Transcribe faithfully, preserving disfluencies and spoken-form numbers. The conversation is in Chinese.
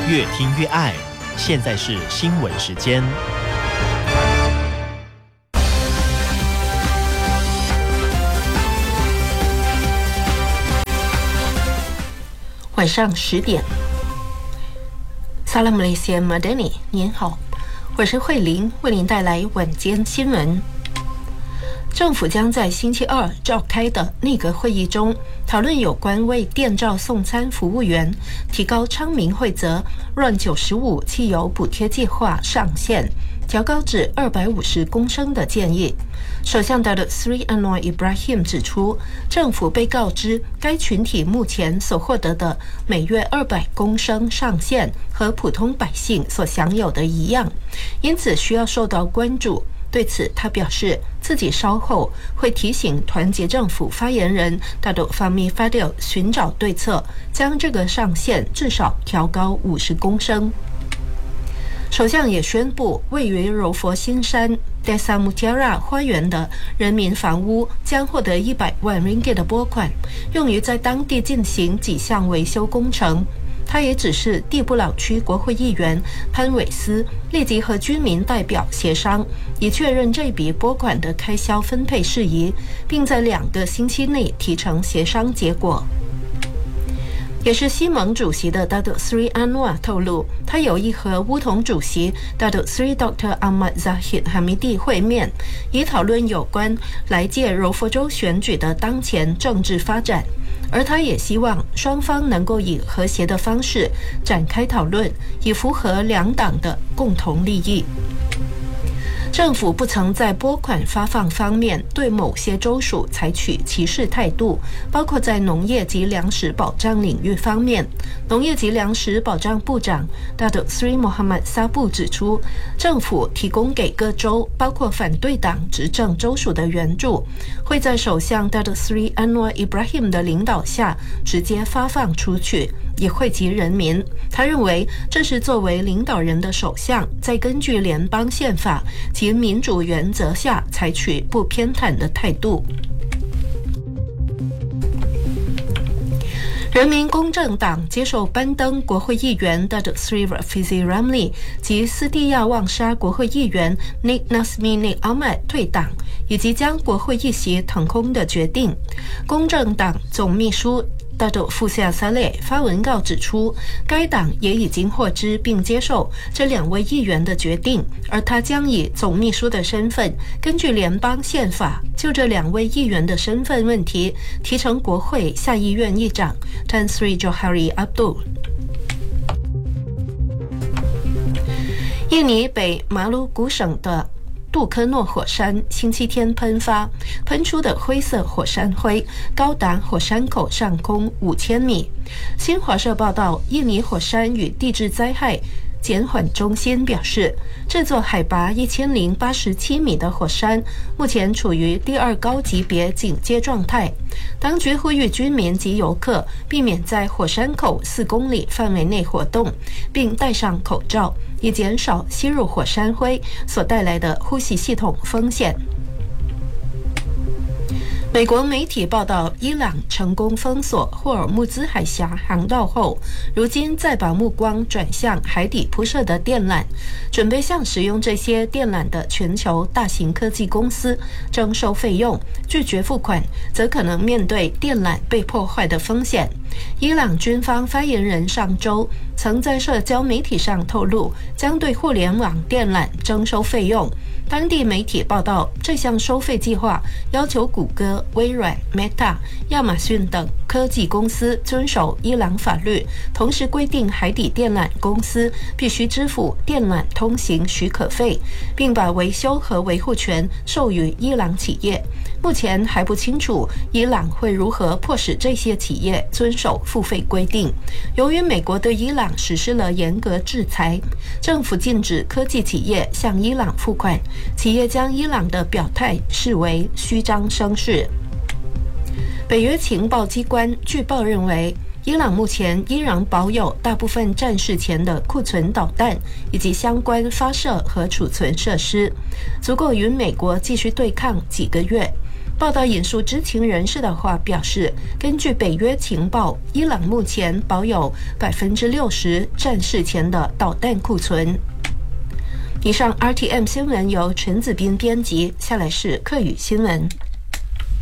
越听越爱。现在是新闻时间。 晚上十点 Salam Malaysia Madani， 您好，我是慧玲，为您带来晚间新闻。政府将在星期二召开的内阁会议中讨论有关为电召送餐服务员提高昌明惠泽 R O N 九十五 汽油补贴计划上限调高至二百五十公升的建议。首相 Datuk Seri Anwar Ibrahim 指出，政府被告知该群体目前所获得的每月二百公升上限和普通百姓所享有的一样，因此需要受到关注。对此，他表示自己稍后会提醒团结政府发言人 Datuk Fahmi Fadil 寻找对策，将这个上限至少调高五十公升。首相也宣布，位于柔佛新山 Desa Mutiara 花园的人民房屋将获得一百万 ringgit 的拨款，用于在当地进行几项维修工程。他也指示蒂布老区国会议员潘伟斯立即和居民代表协商，以确认这笔拨款的开销分配事宜，并在两个星期内提呈协商结果。也是西盟主席的 Datuk Seri Anwar 透露，他有意和巫统主席 Datuk Seri Doktor Ahmad Zahid Hamidi 会面，以讨论有关来届柔佛州选举的当前政治发展。而他也希望双方能够以和谐的方式展开讨论，以符合两党的共同利益。政府不曾在拨款发放方面对某些州属采取歧视态度，包括在农业及粮食保障领域方面。农业及粮食保障部长 Datuk Seri Muhammad Sabu 指出，政府提供给各州，包括反对党执政州属的援助，会在首相 Datuk Seri Anwar Ibrahim 的领导下直接发放出去，以惠及人民。他认为这是作为领导人的首相在根据联邦宪法及民主原则下采取不偏袒的态度。人民公正党接受班登国会议员 Datuk Seri Rafizi Ramli 及斯蒂亚旺沙国会议员 Nik Nazmi Nik Ahmad 退党，以及将国会议席腾空的决定。公正党总秘书Datuk Fusia Saleh 发文告指出，该党也已经获知并接受这两位议员的决定，而他将以总秘书的身份，根据联邦宪法就这两位议员的身份问题提呈国会下议院议长 Tan Sri Johari Abdul。印尼北马鲁古省的杜科诺火山星期天喷发，喷出的灰色火山灰高达火山口上空五千米。新华社报道，印尼火山与地质灾害减缓中心表示，这座海拔一千零八十七米的火山目前处于第二高级别警戒状态。当局呼吁居民及游客避免在火山口四公里范围内活动，并戴上口罩，以减少吸入火山灰所带来的呼吸系统风险。美国媒体报道，伊朗成功封锁霍尔木兹海峡航道后，如今再把目光转向海底铺设的电缆，准备向使用这些电缆的全球大型科技公司征收费用，拒绝付款则可能面对电缆被破坏的风险。伊朗军方发言人上周曾在社交媒体上透露，将对互联网电缆征收费用。当地媒体报道，这项收费计划要求谷歌、微软、Meta、亚马逊等科技公司遵守伊朗法律，同时规定海底电缆公司必须支付电缆通行许可费，并把维修和维护权授予伊朗企业。目前还不清楚伊朗会如何迫使这些企业遵守付费规定。由于美国对伊朗实施了严格制裁，政府禁止科技企业向伊朗付款，企业将伊朗的表态视为虚张声势。北约情报机关据报认为，伊朗目前依然保有大部分战事前的库存导弹以及相关发射和储存设施，足够与美国继续对抗几个月。 报道引述知情人士的话表示，根据北约情报，伊朗目前保有百分之六十战事前的导弹库存。以上 R T M 新闻由陈子斌编辑，下来是客语新闻。